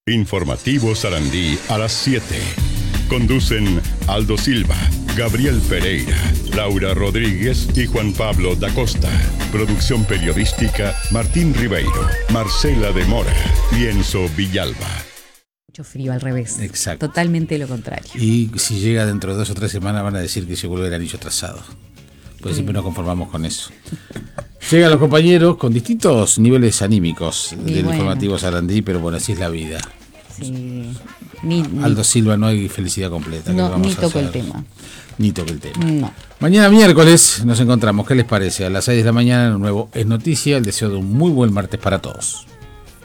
Informativo Sarandí a las 7. Conducen Aldo Silva, Gabriel Pereira, Laura Rodríguez y Juan Pablo da Costa. Producción periodística Martín Ribeiro, Marcela de Mora, Lienzo Villalba. Mucho frío, al revés. Exacto. Totalmente lo contrario. Y si llega dentro de 2 o 3 semanas van a decir que se vuelve el anillo trazado. Pues siempre nos conformamos con eso. Llegan los compañeros con distintos niveles anímicos del informativo Sarandí, pero bueno, así es la vida. Sí. Aldo Silva, no hay felicidad completa. No, ni toco el tema. Ni toco el tema. No. Mañana miércoles nos encontramos. ¿Qué les parece? A las 6 de la mañana en un nuevo Es Noticia. El deseo de un muy buen martes para todos.